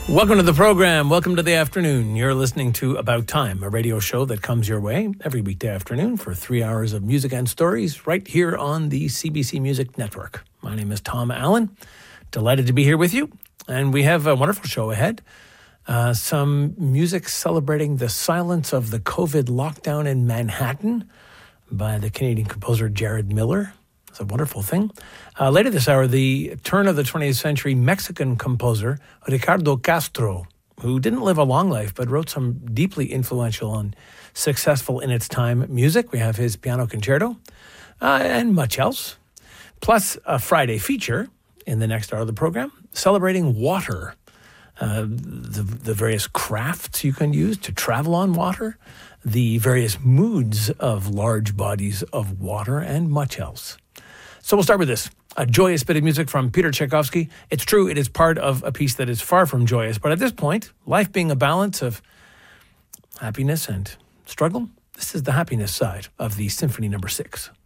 Welcome to the program. Welcome to the afternoon. You're listening to About Time, a radio show that comes your way every weekday afternoon for 3 hours of music and stories right here on the CBC Music Network. My name is Tom Allen. Delighted to be here with you. And we have a wonderful show ahead. Some music celebrating the silence of the COVID lockdown in Manhattan by the Canadian composer Jared Miller. It's a wonderful thing. Later this hour, the turn of the 20th century Mexican composer Ricardo Castro, who didn't live a long life but wrote some deeply influential and successful in its time music. We have his piano concerto and much else. Plus a Friday feature in the next hour of the program celebrating water, the various crafts you can use to travel on water, the various moods of large bodies of water, and much else. So we'll start with this, a joyous bit of music from Peter Tchaikovsky. It's true, it is part of a piece that is far from joyous, but at this point, life being a balance of happiness and struggle, this is the happiness side of the Symphony No. 6.